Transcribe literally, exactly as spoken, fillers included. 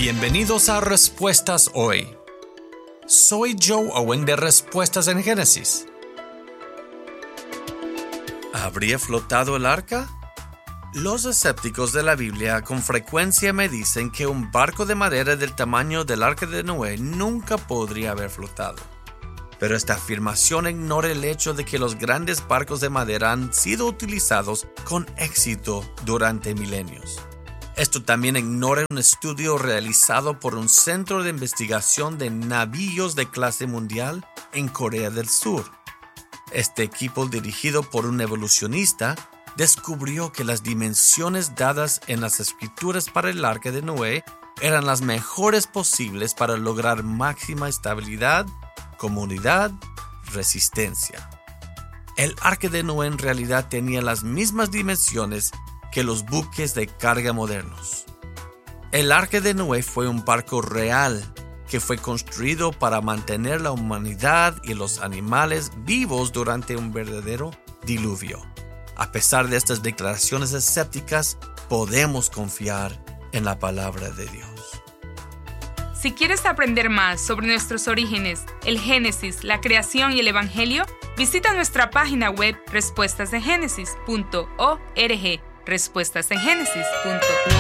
Bienvenidos a Respuestas Hoy. Soy Joe Owen de Respuestas en Génesis. ¿Habría flotado el arca? Los escépticos de la Biblia con frecuencia me dicen que un barco de madera del tamaño del arca de Noé nunca podría haber flotado. Pero esta afirmación ignora el hecho de que los grandes barcos de madera han sido utilizados con éxito durante milenios. Esto también ignora un estudio realizado por un centro de investigación de navíos de clase mundial en Corea del Sur. Este equipo, dirigido por un evolucionista, descubrió que las dimensiones dadas en las escrituras para el arca de Noé eran las mejores posibles para lograr máxima estabilidad, comodidad, resistencia. El arca de Noé en realidad tenía las mismas dimensiones que los buques de carga modernos. El arca de Noé fue un barco real que fue construido para mantener la humanidad y los animales vivos durante un verdadero diluvio. A pesar de estas declaraciones escépticas, podemos confiar en la palabra de Dios. Si quieres aprender más sobre nuestros orígenes, el Génesis, la creación y el Evangelio, visita nuestra página web respuestas en génesis punto org. respuestas en génesis punto org